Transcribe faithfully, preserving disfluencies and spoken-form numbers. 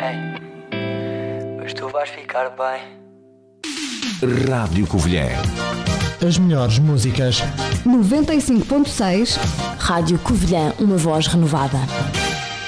bem, mas tu vais ficar bem. Rádio Covilhã. As melhores músicas. noventa e cinco ponto seis Rádio Covilhã, uma voz renovada.